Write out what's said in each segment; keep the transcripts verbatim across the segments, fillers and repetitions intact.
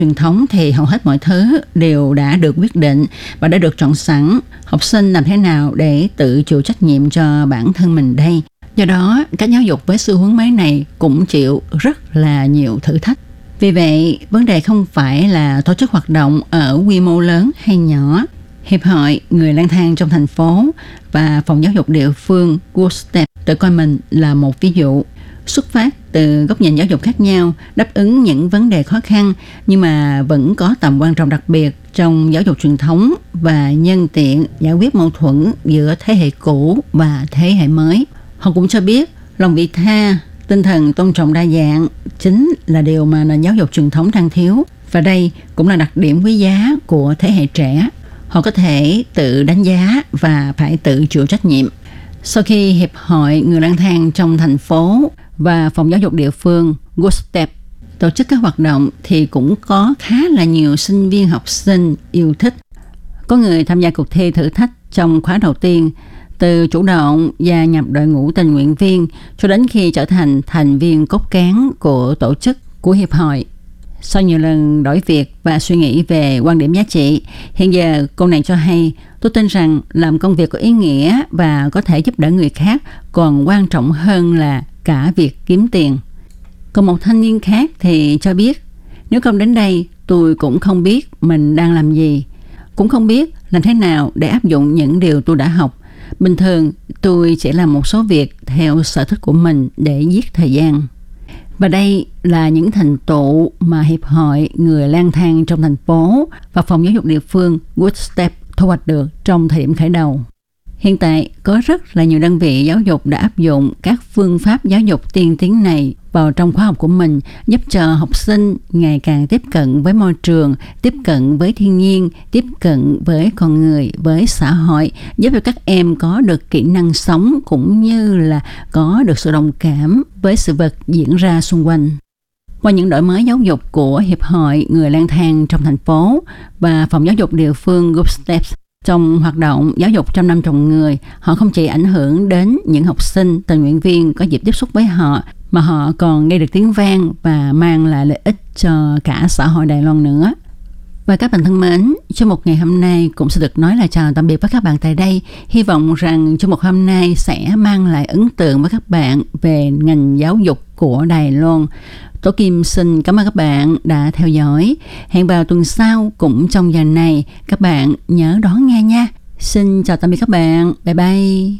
truyền thống thì hầu hết mọi thứ đều đã được quyết định và đã được chọn sẵn. Học sinh làm thế nào để tự chịu trách nhiệm cho bản thân mình đây? Do đó, các giáo dục với xu hướng mới này cũng chịu rất là nhiều thử thách. Vì vậy, vấn đề không phải là tổ chức hoạt động ở quy mô lớn hay nhỏ. Hiệp hội người lang thang trong thành phố và phòng giáo dục địa phương Good Step tự coi mình là một ví dụ. Xuất phát từ góc nhìn giáo dục khác nhau, đáp ứng những vấn đề khó khăn nhưng mà vẫn có tầm quan trọng đặc biệt trong giáo dục truyền thống và nhân tiện giải quyết mâu thuẫn giữa thế hệ cũ và thế hệ mới. Họ cũng cho biết lòng vị tha, tinh thần tôn trọng đa dạng chính là điều mà nền giáo dục truyền thống đang thiếu, và đây cũng là đặc điểm quý giá của thế hệ trẻ. Họ có thể tự đánh giá và phải tự chịu trách nhiệm. Sau khi Hiệp hội người lang thang trong thành phố và phòng giáo dục địa phương Good Step tổ chức các hoạt động thì cũng có khá là nhiều sinh viên học sinh yêu thích. Có người tham gia cuộc thi thử thách trong khóa đầu tiên, từ chủ động gia nhập đội ngũ tình nguyện viên cho đến khi trở thành thành viên cốt cán của tổ chức, của hiệp hội. Sau nhiều lần đổi việc và suy nghĩ về quan điểm giá trị, hiện giờ cô nàng cho hay, tôi tin rằng làm công việc có ý nghĩa và có thể giúp đỡ người khác còn quan trọng hơn là cả việc kiếm tiền. Còn một thanh niên khác thì cho biết, nếu không đến đây tôi cũng không biết mình đang làm gì, cũng không biết làm thế nào để áp dụng những điều tôi đã học. Bình thường tôi chỉ làm một số việc theo sở thích của mình để giết thời gian. Và đây là những thành tựu mà Hiệp hội người lang thang trong thành phố và phòng giáo dục địa phương Good Step thu hoạch được trong thời điểm khởi đầu. Hiện tại có rất là nhiều đơn vị giáo dục đã áp dụng các phương pháp giáo dục tiên tiến này vào trong khóa học của mình, giúp cho học sinh ngày càng tiếp cận với môi trường, tiếp cận với thiên nhiên, tiếp cận với con người, với xã hội, giúp cho các em có được kỹ năng sống cũng như là có được sự đồng cảm với sự vật diễn ra xung quanh. Qua những đổi mới giáo dục của Hiệp hội người lang thang trong thành phố và phòng giáo dục địa phương Good Steps trong hoạt động giáo dục trăm năm trồng người, họ không chỉ ảnh hưởng đến những học sinh, tình nguyện viên có dịp tiếp xúc với họ, mà họ còn gây được tiếng vang và mang lại lợi ích cho cả xã hội Đài Loan nữa. Và các bạn thân mến, trong một ngày hôm nay cũng sẽ được nói là chào tạm biệt với các bạn tại đây. Hy vọng rằng trong một hôm nay sẽ mang lại ấn tượng với các bạn về ngành giáo dục của Đài Loan. Tố Kim xin cảm ơn các bạn đã theo dõi. Hẹn vào tuần sau cũng trong giờ này, các bạn nhớ đón nghe nha. Xin chào tạm biệt các bạn. Bye bye.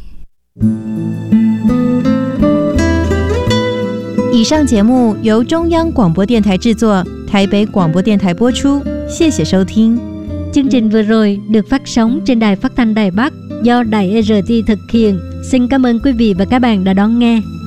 以上节目由中央广播电台制作，台北广播电台播出。谢谢收听。 Chương trình vừa rồi được phát sóng trên đài phát thanh Đài Bắc do Đài rờ tê thực hiện. Xin cảm ơn quý vị và các bạn đã đón nghe.